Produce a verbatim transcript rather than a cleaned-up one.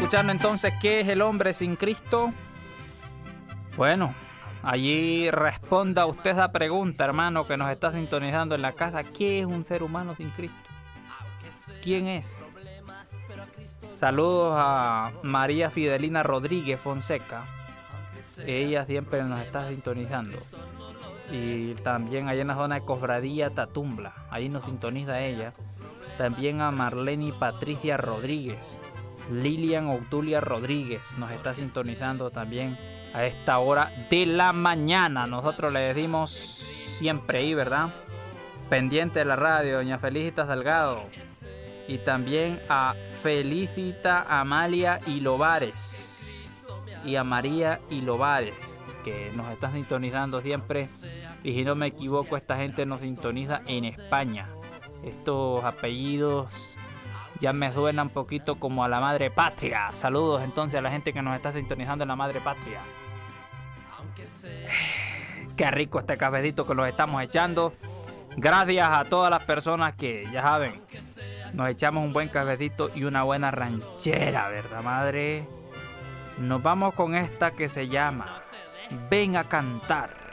escuchando entonces ¿qué es el hombre sin Cristo? Bueno, allí responda usted esa pregunta, hermano, que nos está sintonizando en la casa. ¿Qué es un ser humano sin Cristo? ¿Quién es? Saludos a María Fidelina Rodríguez Fonseca. Ella siempre nos está sintonizando. Y también allá en la zona de Cofradía Tatumbla, ahí nos sintoniza ella. También a Marlene Patricia Rodríguez. Lilian Obdulia Rodríguez nos está sintonizando también a esta hora de la mañana. Nosotros le decimos siempre ahí, ¿verdad? Pendiente de la radio, doña Felicita Salgado. Y también a Felicita Amalia Ilovares y a María Ilovares, que nos están sintonizando siempre. Y si no me equivoco, esta gente nos sintoniza en España. Estos apellidos ya me suenan un poquito como a la madre patria. Saludos entonces a la gente que nos está sintonizando en la madre patria. Qué rico este cafecito que nos estamos echando. Gracias a todas las personas que, ya saben, nos echamos un buen cafecito y una buena ranchera, ¿verdad, madre? Nos vamos con esta que se llama Ven a cantar.